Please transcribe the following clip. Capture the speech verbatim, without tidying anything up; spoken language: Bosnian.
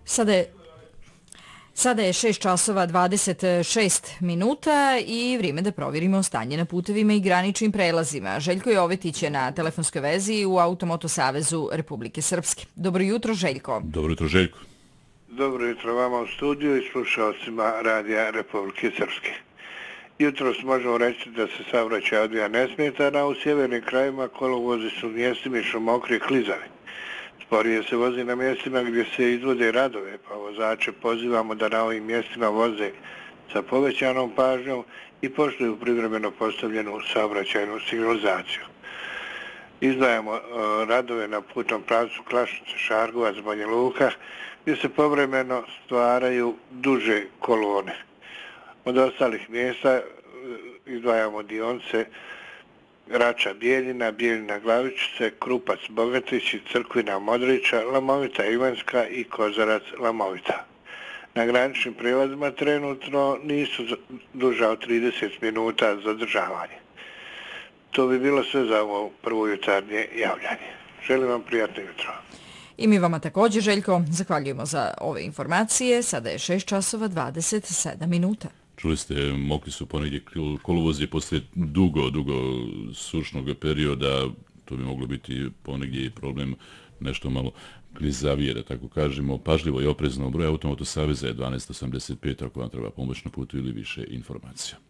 Sada je Sada je šest časova dvadeset šest minuta i vrijeme da provjerimo stanje na putevima i graničnim prelazima. Željko Jovetić je na telefonskoj vezi u Automoto Savezu Republike Srpske. Dobro jutro, Željko. Dobro jutro, Željko. Dobro jutro vama u studiju i slušalcima Radija Republike Srpske. Jutros možemo reći da se saobraćaj odvija nesmetano, a u sjevernim krajima kolovozi su mjestimično mokri i klizavi. Sporije se vozi na mjestima gdje se izvode radove, pa vozače pozivamo da na ovim mjestima voze sa povećanom pažnjom i poštuju privremeno postavljenu saobraćajnu signalizaciju. Izdvajamo uh, radove na putnom pravcu Klašnice-Šargovac-Banja Luka, gdje se povremeno stvaraju duže kolone. Od ostalih mjesta uh, izdvajamo dionice Rača Bijeljina, Bijeljina Glavičice, Krupac Bogatići, Crkvina Modrića, Lamovita Ivanjska i Kozarac Lamovita. Na graničnim prijelazima trenutno nisu duža od trideset minuta zadržavanje. To bi bilo sve za ovo prvo jutarnje javljanje. Želim vam prijatno jutro. I mi vama također, Željko, zahvaljujemo za ove informacije. Sada je šest časova dvadeset sedam minuta. Čuli ste, mokri su ponegdje kolovozi poslije dugo, dugo sušnog perioda. To bi moglo biti ponegdje i problem nešto malo klizavije, da tako kažemo. Pažljivo i oprezno broj Automoto Saveza je dvanaest osamdeset pet ako vam treba pomoć na putu ili više informacija.